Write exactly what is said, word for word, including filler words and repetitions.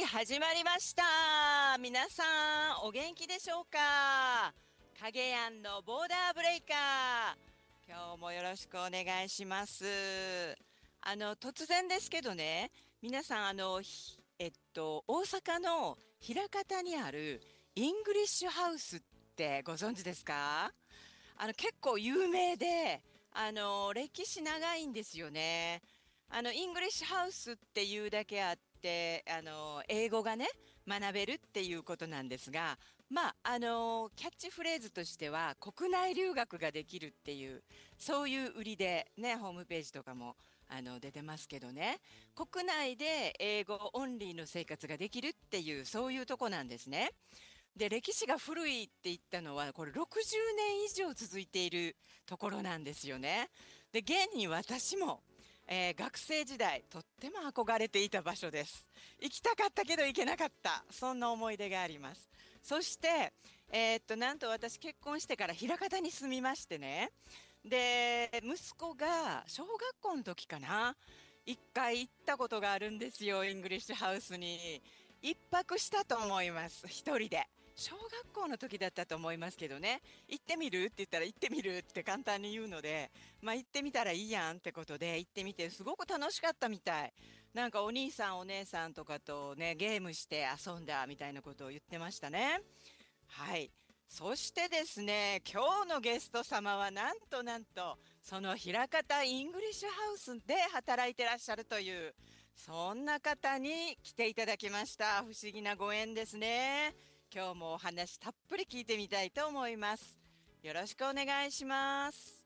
始まりました。皆さん、お元気でしょうか？影やんのボーダーブレイカー。今日もよろしくお願いします。あの、突然ですけどね、皆さん、あの、ひえっと、大阪の枚方にあるイングリッシュハウスってご存知ですか？あの、結構有名で、あの、歴史長いんですよね。あの、イングリッシュハウスっていうだけあって、あの、英語がね、学べるっていうことなんですが、まあ、あの、キャッチフレーズとしては、国内留学ができるっていう、そういう売りでね、ホームページとかも、あの、出てますけどね、国内で英語オンリーの生活ができるっていう、そういうとこなんですね。で、歴史が古いって言ったのは、これろくじゅうねん以上続いているところなんですよね。で、現に私も、えー学生時代、とっても憧れていた場所です。行きたかったけど行けなかった。そんな思い出があります。そして、えーっと、なんと私結婚してから枚方に住みましてね。で、息子が小学校の時かな。一回行ったことがあるんですよ、イングリッシュハウスに。一泊したと思います、一人で。小学校の時だったと思いますけどね。行ってみるって言ったら行ってみるって簡単に言うので、まあ行ってみたらいいやんってことで行ってみてすごく楽しかったみたい。なんかお兄さんお姉さんとかとね、ゲームして遊んだみたいなことを言ってましたね。はい。そしてですね、今日のゲスト様はなんとなんと、その枚方イングリッシュハウスで働いてらっしゃるという、そんな方に来ていただきました。不思議なご縁ですね。今日もお話たっぷり聞いてみたいと思います。よろしくお願いします。